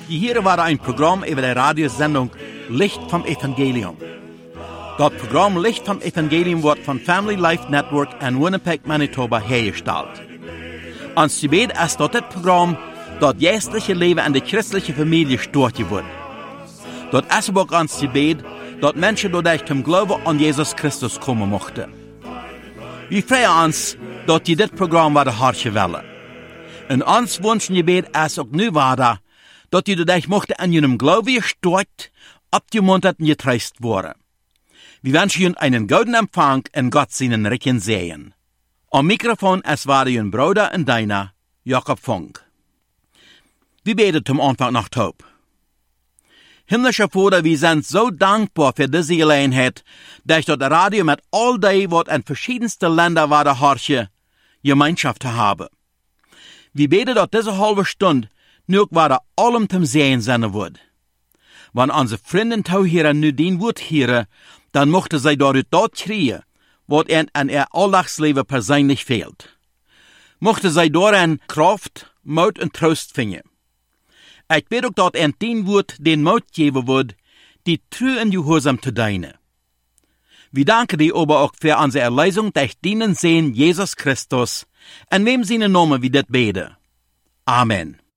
Hier war ein Programm über die Radiosendung Licht vom Evangelium. Das Programm Licht vom Evangelium wird von Family Life Network in Winnipeg, Manitoba hergestellt. Ons gebed ist dat dit Programm das geestliche Leben in der christlichen Familie stört wird. Das ist auch ons gebed, dass Menschen dadurch zum Glauben an Jesus Christus kommen mochten. Wir freuen uns, dass die dit Programm werden hartje willen. En ons wünschen gebed ist auch nu wahr, dass die dadurch mochten an jenem Glauben gestört, abgemuntert und getröst worden. Wir wünschen Ihnen einen guten Empfang in Gott seinen Recken sehen. Am Mikrofon es war Ihr Bruder und deiner, Jakob Funk. Wir beten zum Anfang nach Taub. Himmlischer Vater, wir sind so dankbar für diese Gelegenheit, dass das Radio mit all die, was in verschiedensten Ländern war, der Harche, Gemeinschaft haben. Wir beten, dass diese halbe Stunde nur war allem zum Sehen sein wird. Wenn unsere Freunde hier nu den Wort hören, dann mochte sie dort kriegen, was ihnen an ihr Alltagsleben persönlich fehlt. Mochte sie darin Kraft, Mut und Trost finden. Ich bete auch, dass ihnen den Wort den Mut geben wird, die treu und gehorsam zu dienen. Wir danken dir aber auch für unsere Erlösung durch den Sehen Jesus Christus, in wem seine Namen wir das beten. Amen.